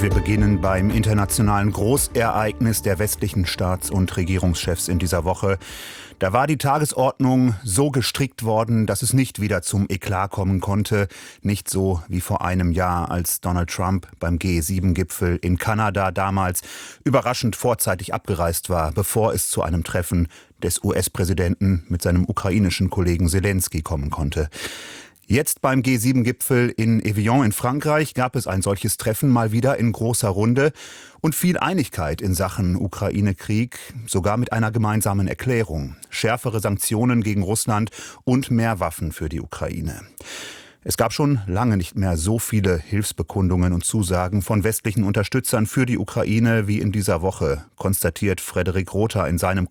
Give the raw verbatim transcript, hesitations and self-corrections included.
wir beginnen beim internationalen Großereignis der westlichen Staats- und Regierungschefs in dieser Woche. Da war die Tagesordnung so gestrickt worden, dass es nicht wieder zum Eklat kommen konnte. Nicht so wie vor einem Jahr, als Donald Trump beim G sieben Gipfel in Kanada damals überraschend vorzeitig abgereist war, bevor es zu einem Treffen des U S-Präsidenten mit seinem ukrainischen Kollegen Selenskyj kommen konnte. Jetzt beim G sieben Gipfel in Evian in Frankreich gab es ein solches Treffen mal wieder in großer Runde und viel Einigkeit in Sachen Ukraine-Krieg, sogar mit einer gemeinsamen Erklärung. Schärfere Sanktionen gegen Russland und mehr Waffen für die Ukraine. Es gab schon lange nicht mehr so viele Hilfsbekundungen und Zusagen von westlichen Unterstützern für die Ukraine wie in dieser Woche, konstatiert Frederik Rother in seinem